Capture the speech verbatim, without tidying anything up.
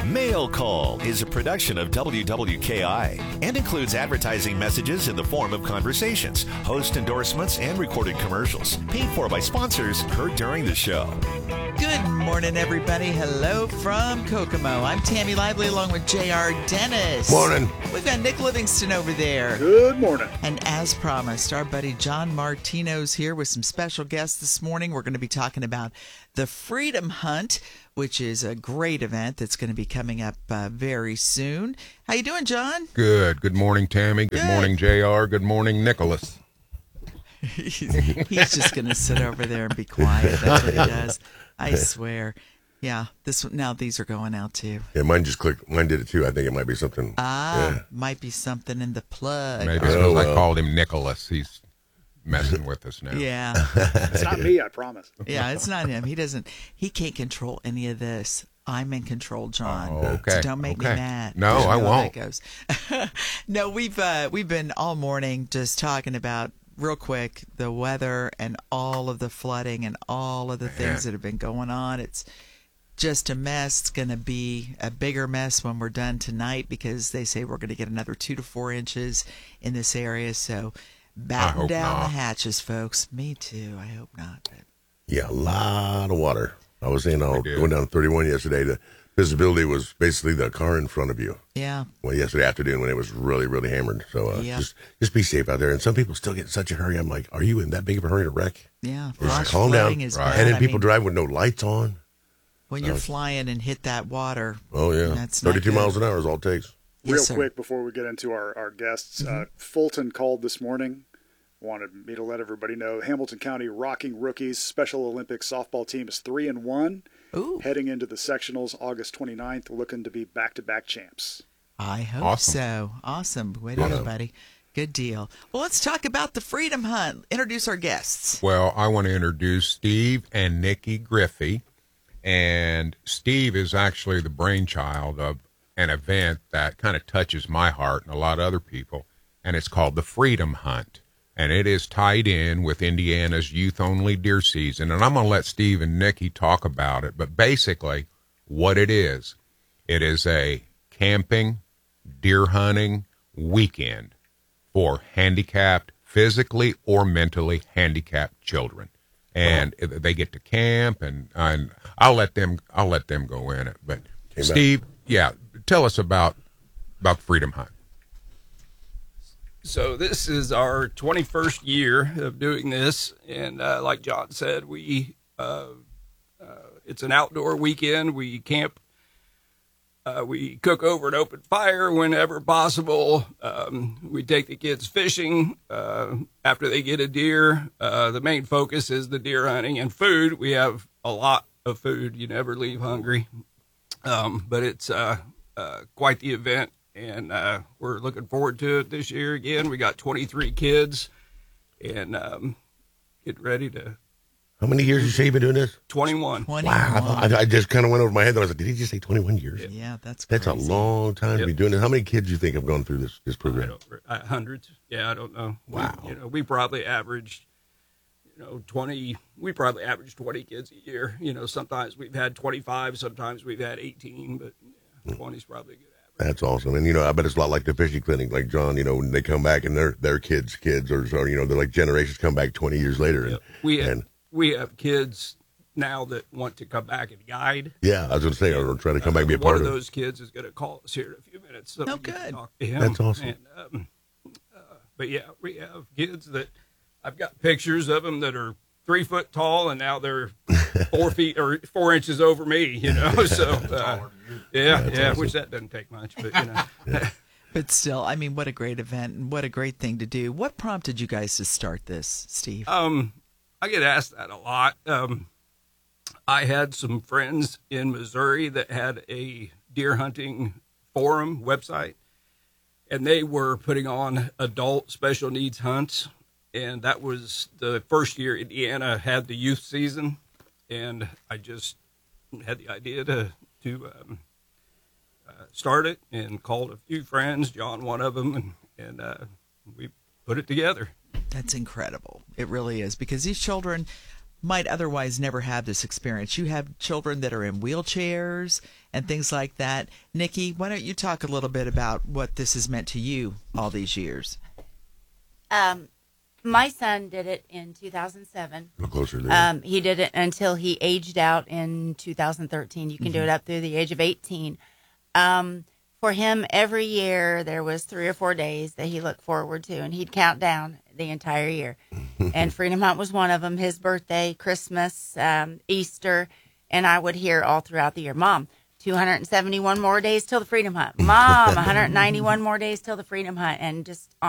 Mail Call is a production of W W K I and includes advertising messages in the form of conversations, host endorsements, and recorded commercials paid for by sponsors heard during the show. Good morning, everybody. Hello from Kokomo. I'm Tammy Lively along with J R Dennis. Morning. We've got Nick Livingston over there. Good morning. And as promised, our buddy John Martino's here with some special guests this morning. We're going to be talking about the Freedom Hunt, which is a great event that's going to be coming up uh, very soon. How you doing, John? Good. Good morning, Tammy. Good, Good. morning, J R. Good morning, Nicholas. he's, he's just going to sit over there and be quiet. That's what he does. I swear. Yeah, this now these are going out too. Yeah, mine just clicked. Mine did it too. I think it might be something. Ah, yeah. might be something in the plug. Maybe it's Oh, because I well. called him Nicholas. He's messing with us now. Yeah, It's not me, I promise. yeah, it's not him. He doesn't. He can't control any of this. I'm in control, John. Oh, okay. So don't make okay. me mad. No, You know I how won't. That goes. No, we've uh, we've been all morning just talking about real quick the weather and all of the flooding and all of the things that have been going on. It's just a mess. It's going to be a bigger mess when we're done tonight because they say we're going to get another two to four inches in this area. So batten hope down not. the hatches, folks. Me too. I hope not. But Yeah, a lot of water. I was saying, I was did. going down thirty-one yesterday. The visibility was basically the car in front of you. yeah, Well, yesterday afternoon when it was really, really hammered. So uh, Yeah. just just be safe out there. And some people still get in such a hurry. I'm like, are you in that big of a hurry to wreck? yeah. Just Flash calm down. flooding is Right. bad. And then I people mean, drive with no lights on. when you're flying and hit that water. Oh yeah, That's not thirty-two good. miles an hour is all it takes. Yes, Real sir. quick before we get into our, our guests, uh, Fulton called this morning, wanted me to let everybody know Hamilton County Rocking Rookies Special Olympics softball team is three and one, Ooh, heading into the sectionals August twenty-ninth, looking to be back-to-back champs. I hope Awesome. so. Awesome. Way to go, buddy. Good deal. Well, let's talk about the Freedom Hunt. Introduce our guests. Well, I want to introduce Steve and Nikki Griffey. And Steve is actually the brainchild of an event that kind of touches my heart and a lot of other people. And it's called the Freedom Hunt. And it is tied in with Indiana's youth-only deer season. And I'm going to let Steve and Nikki talk about it. But basically, what it is, it is a camping, deer hunting weekend for handicapped, physically or mentally handicapped children. And they get to camp, and, and I'll let them I'll let them go in it. But Amen. Steve, yeah, tell us about about Freedom Hunt. So this is our twenty-first year of doing this, and uh, like John said, we uh, uh, it's an outdoor weekend. We camp, uh, we cook over an open fire whenever possible. Um, we take the kids fishing uh, after they get a deer. Uh, the main focus is the deer hunting and food. We have a lot of food. You never leave hungry, um, but it's uh, uh, quite the event. And uh, we're looking forward to it this year again. We got twenty-three kids, and um, get ready to How many years you say you've been doing this? twenty-one. twenty-one. Wow, I, thought, I, I just kind of went over my head. I was like, did he just say twenty-one years? Yeah, that's That's a crazy. long time to Yep. be doing this. How many kids do you think have gone through this this I program? don't, uh, hundreds. Yeah, I don't know. Wow. We, you know, we probably averaged, you know, twenty. We probably average twenty kids a year. You know, sometimes we've had twenty-five, sometimes we've had eighteen, but yeah, twenty is probably a good average. That's awesome. And, you know, I bet it's a lot like the fishing clinic, like John, you know, when they come back and their their kids' kids, or, or, you know, they're like generations come back twenty years later. And, Yep. We have, and we have kids now that want to come back and guide. yeah, I was going to say, or try to come back and be a Uh, part One of of it. those kids is going to call us here in a few minutes. So Oh, we can good. talk to him. That's awesome. And, um, uh, but yeah, we have kids that I've got pictures of them that are three foot tall, and now they're four feet or four inches over me. You know, so uh, yeah, yeah, which that doesn't take much, but you know. But still, I mean, what a great event and what a great thing to do. What prompted you guys to start this, Steve? Um, I get asked that a lot. Um, I had some friends in Missouri that had a deer hunting forum website, and they were putting on adult special needs hunts. And that was the first year Indiana had the youth season. And I just had the idea to, to um, uh, start it and called a few friends, John, one of them, and, and uh, we put it together. That's incredible. It really is, because these children might otherwise never have this experience. You have children that are in wheelchairs and things like that. Nikki, why don't you talk a little bit about what this has meant to you all these years? Um, my son did it in two thousand seven. A little closer there. Um, he did it until he aged out in two thousand thirteen. You can mm-hmm. do it up through the age of eighteen. Um, for him, every year there was three or four days that he looked forward to, and he'd count down the entire year. And Freedom Hunt was one of them. His birthday, Christmas, um, Easter, and I would hear all throughout the year, Mom, two hundred seventy-one more days till the Freedom Hunt. Mom, one hundred ninety-one more days till the Freedom Hunt, and just